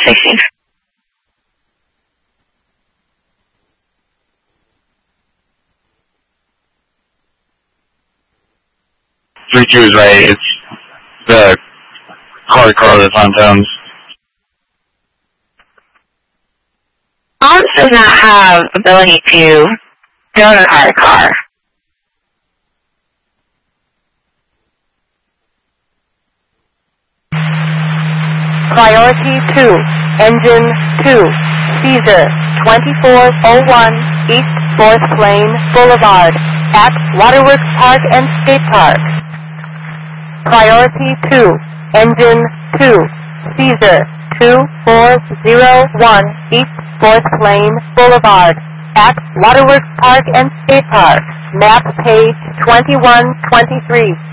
stay safe. 32 is right. It's the hard car that's on Thames. Hans does not have ability to go to hard car. Priority 2, Engine 2, Caesar, 2401 East 4th Lane Boulevard, at Waterworks Park and Skate Park. Priority 2, Engine 2, Caesar, 2401 East 4th Lane Boulevard, at Waterworks Park and Skate Park. Map page 2123.